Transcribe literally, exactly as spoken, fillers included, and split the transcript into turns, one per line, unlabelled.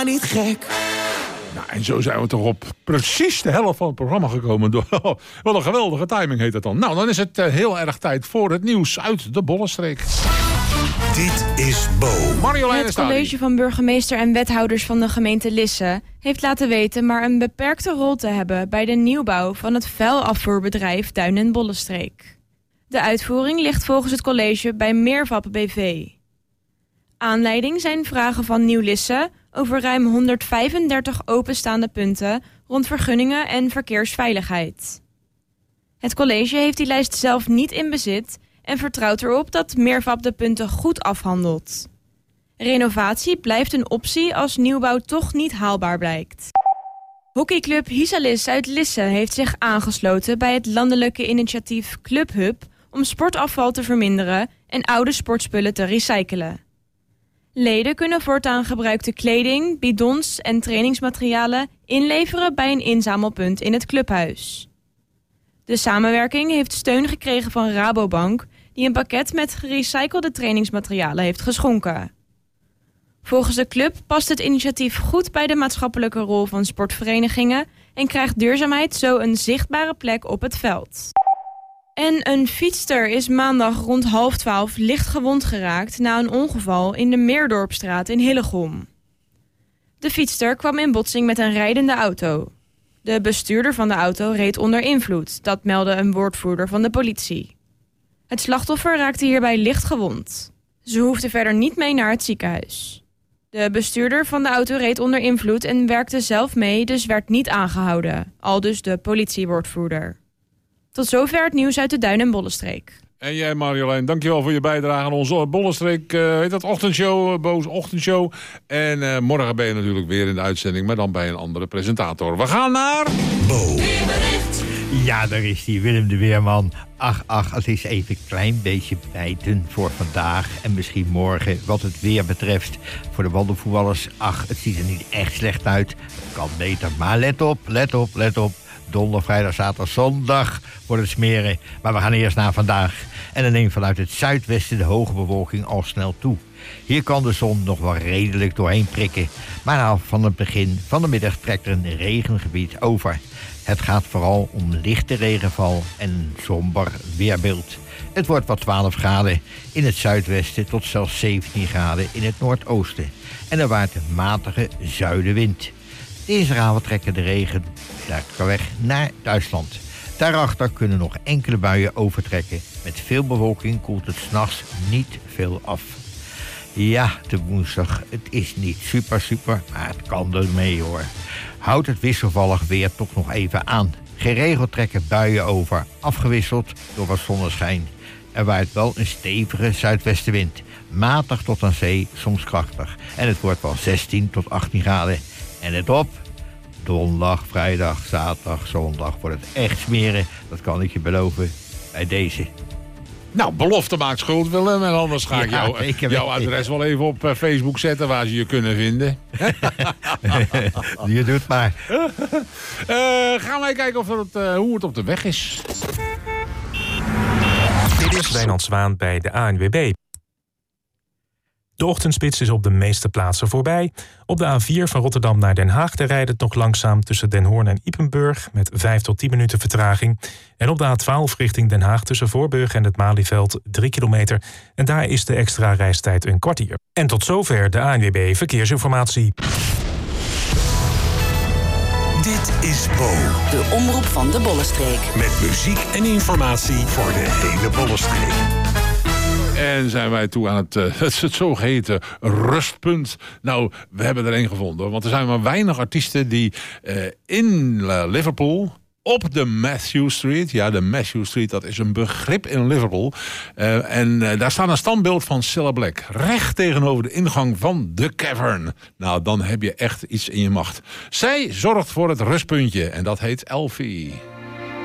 maar niet gek.
Nou, en zo zijn we toch op precies de helft van het programma gekomen. Door, oh, wat een geweldige timing heet het dan. Nou, dan is het uh, heel erg tijd voor het nieuws uit de Bollenstreek.
Dit is Bo.
Marjolein
Het college van burgemeester en wethouders van de gemeente Lisse heeft laten weten maar een beperkte rol te hebben bij de nieuwbouw van het vuilafvoerbedrijf Duin- en Bollenstreek. De uitvoering ligt volgens het college bij Meervap B V. Aanleiding zijn vragen van Nieuw Lisse over ruim honderdvijfendertig openstaande punten rond vergunningen en verkeersveiligheid. Het college heeft die lijst zelf niet in bezit en vertrouwt erop dat Meervap de punten goed afhandelt. Renovatie blijft een optie als nieuwbouw toch niet haalbaar blijkt. Hockeyclub Hisalis uit Lisse heeft zich aangesloten bij het landelijke initiatief Club Hub om sportafval te verminderen en oude sportspullen te recyclen. Leden kunnen voortaan gebruikte kleding, bidons en trainingsmaterialen inleveren bij een inzamelpunt in het clubhuis. De samenwerking heeft steun gekregen van Rabobank, die een pakket met gerecyclede trainingsmaterialen heeft geschonken. Volgens de club past het initiatief goed bij de maatschappelijke rol van sportverenigingen en krijgt duurzaamheid zo een zichtbare plek op het veld. En een fietster is maandag rond half twaalf licht gewond geraakt na een ongeval in de Meerdorpstraat in Hillegom. De fietster kwam in botsing met een rijdende auto. De bestuurder van de auto reed onder invloed, dat meldde een woordvoerder van de politie. Het slachtoffer raakte hierbij licht gewond. Ze hoefde verder niet mee naar het ziekenhuis. De bestuurder van de auto reed onder invloed en werkte zelf mee, dus werd niet aangehouden, aldus de politiewoordvoerder. Tot zover het nieuws uit de Duin- en Bollenstreek.
En jij Marjolein, dankjewel voor je bijdrage aan onze Bollenstreek, uh, heet dat ochtendshow, uh, Boos ochtendshow. En uh, morgen ben je natuurlijk weer in de uitzending, maar dan bij een andere presentator. We gaan naar...
Bo.
Ja, daar is die Willem de Weerman. Ach, ach, het is even een klein beetje bijten voor vandaag en misschien morgen wat het weer betreft. Voor de wandelvoetballers, ach, het ziet er niet echt slecht uit. Het kan beter, maar let op, let op, let op. Donderdag, vrijdag, zaterdag, zondag wordt het smeren. Maar we gaan eerst naar vandaag. En dan neemt vanuit het zuidwesten de hoge bewolking al snel toe. Hier kan de zon nog wel redelijk doorheen prikken. Maar al van het begin van de middag trekt er een regengebied over. Het gaat vooral om lichte regenval en een somber weerbeeld. Het wordt wat twaalf graden in het zuidwesten tot zelfs zeventien graden in het noordoosten. En er waait een matige zuidenwind. Dinsdagavond trekken de regen weg naar Duitsland. Daarachter kunnen nog enkele buien overtrekken. Met veel bewolking koelt het 's nachts niet veel af. Ja, de woensdag, het is niet super super, maar het kan er mee hoor. Houd het wisselvallig weer toch nog even aan. Geregeld trekken buien over, afgewisseld door wat zonneschijn. Er waait wel een stevige zuidwestenwind. Matig tot aan zee, soms krachtig. En het wordt wel zestien tot achttien graden. En let op, donderdag, vrijdag, zaterdag, zondag wordt het echt smeren. Dat kan ik je beloven bij deze.
Nou, belofte maakt schuld, Willem. En anders ga ik
Ja,
jou,
ik heb-
jouw adres wel even op uh, Facebook zetten waar ze je kunnen vinden.
Je doet maar.
Uh, gaan wij kijken of het, uh, hoe het op de weg is.
Dit is Wijnand Zwaan bij de A N W B. De ochtendspits is op de meeste plaatsen voorbij. Op de A vier van Rotterdam naar Den Haag daar rijdt het nog langzaam tussen Den Hoorn en Ypenburg met vijf tot tien minuten vertraging. En op de A twaalf richting Den Haag tussen Voorburg en het Malieveld drie kilometer. En daar is de extra reistijd een kwartier. En tot zover de A N W B Verkeersinformatie.
Dit is Bo.
De omroep van de Bollenstreek.
Met muziek en informatie voor de hele Bollenstreek.
En zijn wij toe aan het, uh, het, het zogeheten rustpunt. Nou, we hebben er één gevonden. Want er zijn maar weinig artiesten die uh, in uh, Liverpool... op de Matthew Street. Ja, de Matthew Street, dat is een begrip in Liverpool. Uh, en uh, daar staat een standbeeld van Cilla Black. Recht tegenover de ingang van The Cavern. Nou, dan heb je echt iets in je macht. Zij zorgt voor het rustpuntje. En dat heet Elfie.